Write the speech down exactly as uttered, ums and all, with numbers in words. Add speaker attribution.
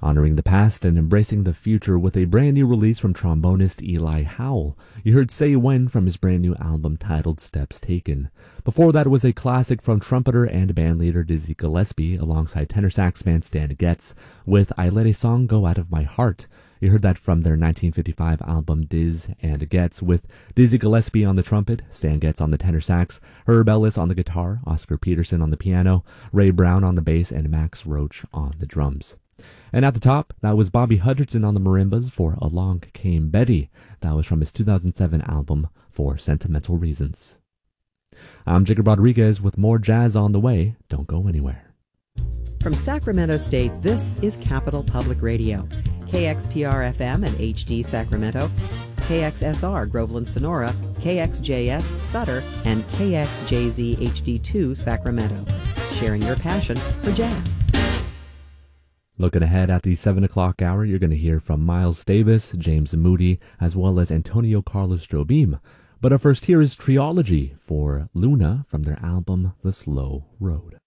Speaker 1: Honoring the past and embracing the future with a brand new release from trombonist Eli Howell. You heard Say When from his brand new album titled Steps Taken. Before that was a classic from trumpeter and bandleader Dizzy Gillespie alongside tenor sax man Stan Getz with I Let a Song Go Out of My Heart. You heard that from their nineteen fifty-five album Diz and Getz with Dizzy Gillespie on the trumpet, Stan Getz on the tenor sax, Herb Ellis on the guitar, Oscar Peterson on the piano, Ray Brown on the bass, and Max Roach on the drums. And at the top, that was Bobby Hutcherson on the marimbas for Along Came Betty. That was from his two thousand seven album For Sentimental Reasons. I'm Jacob Rodriguez with more jazz on the way. Don't go anywhere.
Speaker 2: From Sacramento State, this is Capital Public Radio. K X P R F M and H D Sacramento, K X S R Groveland Sonora, K X J S Sutter, and K X J Z H D two Sacramento. Sharing your passion for jazz.
Speaker 1: Looking ahead at the seven o'clock hour, you're going to hear from Miles Davis, James Moody, as well as Antonio Carlos Jobim. But up first here is Triology for Luna from their album The Slow Road.